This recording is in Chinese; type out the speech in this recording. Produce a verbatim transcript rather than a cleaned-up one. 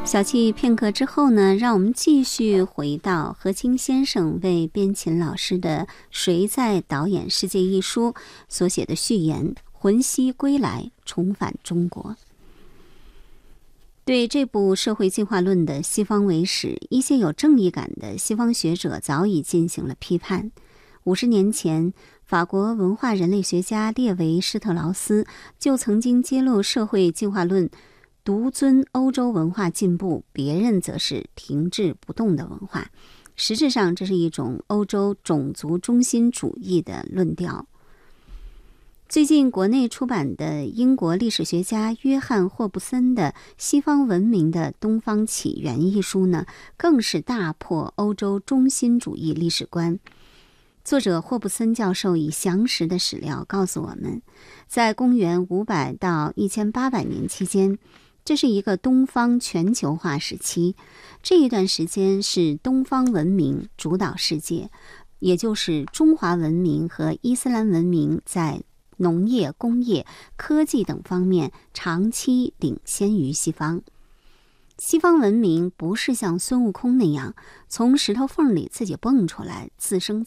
小憩片刻之后呢，让我们继续回到何清先生为边琴老师的《谁在导演世界》一书所写的序言，魂兮归来，重返中国。对这部社会进化论的西方伪史，一些有正义感的西方学者早已进行了批判。五十年前，法国文化人类学家列维·施特劳斯就曾经揭露社会进化论独尊欧洲文化进步，别人则是停滞不动的文化。实质上，这是一种欧洲种族中心主义的论调。最近国内出版的英国历史学家约翰·霍布森的《西方文明的东方起源》一书呢，更是大破欧洲中心主义历史观。作者霍布森教授以详实的史料告诉我们，在公元五百到一千八百年期间，这是一个东方全球化时期。这一段时间是东方文明主导世界，也就是中华文明和伊斯兰文明在农业、工业、科技等方面长期领先于西方。西方文明不是像孙悟空那样从石头缝里自己蹦出来自生